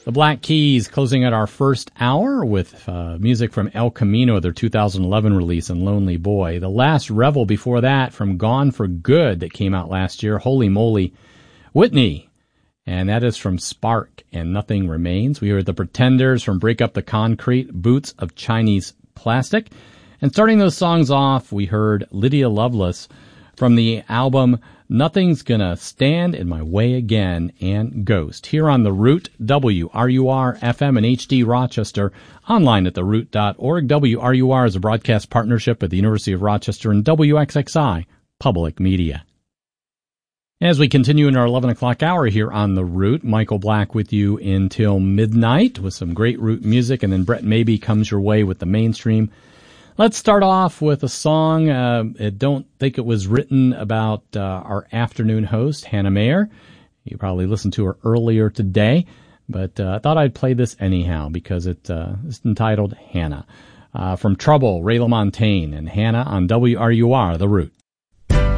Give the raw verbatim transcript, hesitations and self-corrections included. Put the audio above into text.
The Black Keys closing out our first hour with uh, music from El Camino, their two thousand eleven release, and Lonely Boy. The last revel before that from Gone for Good that came out last year, Holy Moly, Whitney. And that is from Spark and Nothing Remains. We heard The Pretenders from Break Up the Concrete, Boots of Chinese Plastic. And starting those songs off, we heard Lydia Loveless from the album Nothing's Gonna Stand in My Way Again and Ghost. Here on The Root, W R U R F M and H D Rochester, online at the root dot org. W R U R is a broadcast partnership with the University of Rochester and W X X I Public Media. As we continue in our eleven o'clock hour here on The Root, Michael Black with you until midnight with some great Root music, and then Brett Maybe comes your way with the mainstream. Let's start off with a song. Uh, I don't think it was written about uh, our afternoon host, Hannah Mayer. You probably listened to her earlier today, but uh, I thought I'd play this anyhow because it, uh, it's entitled Hannah. Uh, from Trouble, Ray LaMontagne, and Hannah on W R U R, The Root.